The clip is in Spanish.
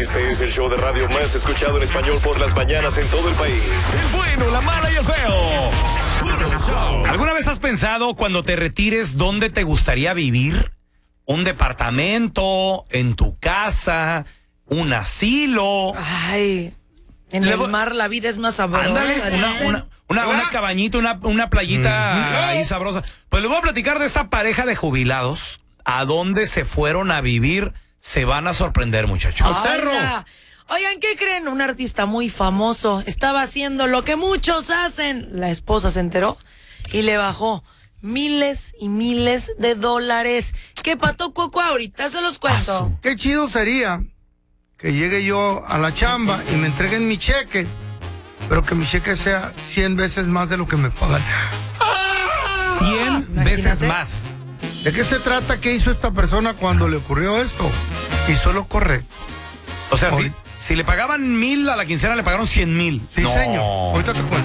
Este es el show de radio más escuchado en español por las mañanas en todo el país. El bueno, la mala y el feo. Puro show. ¿Alguna vez has pensado cuando te retires dónde te gustaría vivir? ¿Un departamento? ¿En tu casa? ¿Un asilo? Ay, en el mar la vida es más sabrosa. Ándale, dicen. una cabañita, una playita ahí sabrosa. Pues le voy a platicar de esta pareja de jubilados. ¿A dónde se fueron a vivir? Se van a sorprender, muchachos. Oigan, ¿qué creen? Un artista muy famoso estaba haciendo lo que muchos hacen. La esposa se enteró y le bajó miles y miles de dólares. ¿Qué pato, Coco? Ahorita se los cuento. Qué chido sería que llegue yo a la chamba y me entreguen mi cheque, pero que mi cheque sea 100 veces más de lo que me pagan. 100 veces más. ¿De qué se trata? ¿Qué hizo esta persona cuando le ocurrió esto? Hizo lo correcto. O sea, si le pagaban 1,000 a la quincena, le pagaron 100,000. Sí, señor. Ahorita te cuento.